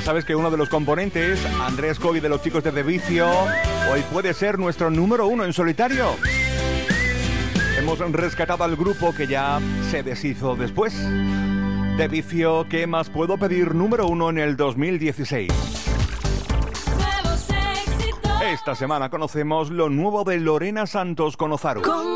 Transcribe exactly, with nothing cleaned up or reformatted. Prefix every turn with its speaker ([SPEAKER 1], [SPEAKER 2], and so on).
[SPEAKER 1] sabes que uno de los componentes, Andrés Coy de los chicos de The Vicio, hoy puede ser nuestro número uno en solitario. Hemos rescatado al grupo que ya se deshizo después. The Vicio, ¿qué más puedo pedir? Número uno en el dos mil dieciséis. Esta semana conocemos lo nuevo de Lorena Santos con Ozaru.